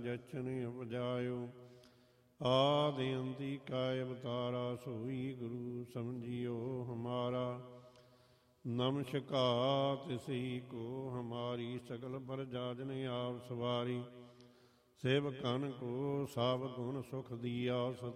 जचन उपजायो। आदि अंति काय अवतारा सोई गुरु समझियो हमारा। नमस्कार तिसी को हमारी सगल प्रजा जन आप सवारी। सेवकन को सब गुण सुख दिया